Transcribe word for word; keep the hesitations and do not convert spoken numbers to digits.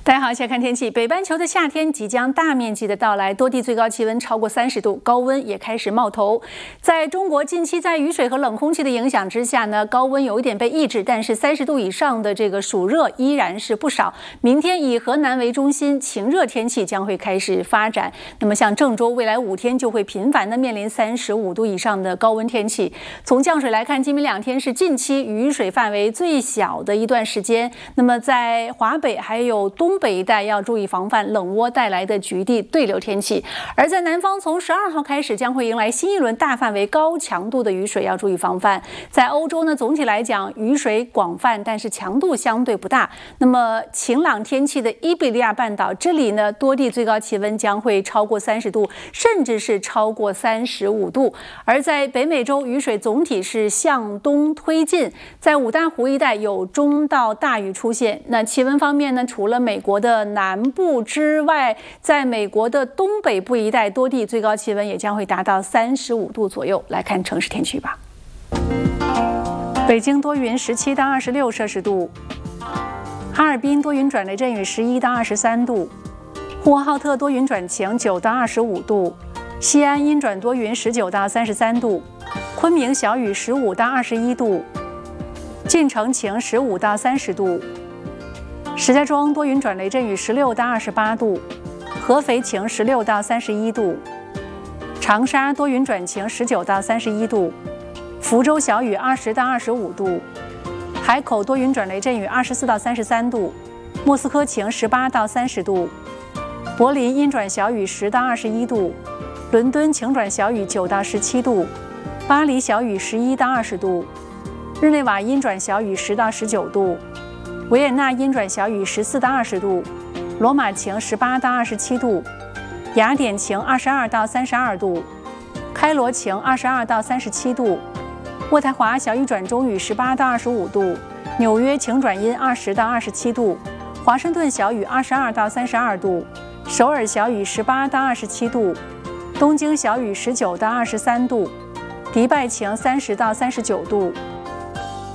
大家好，先看天气。北半球的夏天即将大面积的到来，多地最高气温超过三十度，高温也开始冒头。在中国近期在雨水和冷空气的影响之下呢，高温有一点被抑制，但是三十度以上的这个暑热依然是不少。明天以河南为中心，晴热天气将会开始发展。那么像郑州，未来五天就会频繁的面临三十五度以上的高温天气。从降水来看，今明两天是近期雨水范围最小的一段时间。那么在华北还有东北一带要注意防范冷涡带来的局地对流天气，而在南方从十二号开始将会迎来新一轮大范围高强度的雨水，要注意防范。在欧洲呢，总体来讲雨水广泛，但是强度相对不大。那么晴朗天气的伊比利亚半岛这里呢，多地最高气温将会超过三十度，甚至是超过三十五度。而在北美洲，雨水总体是向东推进，在五大湖一带有中到大雨出现。那气温方面呢，除了美国的南部之外，在美国的东北部一带，多地最高气温也将会达到三十五度左右。来看城市天气吧。北京多云，十七到二十六摄氏度；哈尔滨多云转雷阵雨，十一到二十三度；呼和浩特多云转晴，九到二十五度；西安阴转多云，十九到三十三度；昆明小雨，十五到二十一度；晋城晴，十五到三十度。石家庄多云转雷阵雨，十六到二十八度；合肥晴，十六到三十一度；长沙多云转晴，十九到三十一度；福州小雨，二十到二十五度；海口多云转雷阵雨，二十四到三十三度；莫斯科晴，十八到三十度；柏林阴转小雨，十到二十一度；伦敦晴转小雨，九到十七度；巴黎小雨，十一到二十度；日内瓦阴转小雨，十到十九度；维也纳阴转小雨，十四到二十度；罗马晴，十八到二十七度；雅典晴，二十二到三十二度；开罗晴，二十二到三十七度；渥太华小雨转中雨，十八到二十五度；纽约晴转阴，二十到二十七度；华盛顿小雨，二十二到三十二度；首尔小雨，十八到二十七度；东京小雨，十九到二十三度；迪拜晴，三十到三十九度；